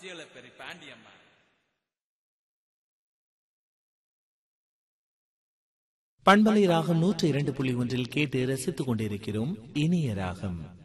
சீலப்பெரி பாண்டியம்மா. பண்பலை ராகம் 102.1 கேட்டு ரசித்துக் கொண்டிருக்கிறோம். இனிய ராகம்.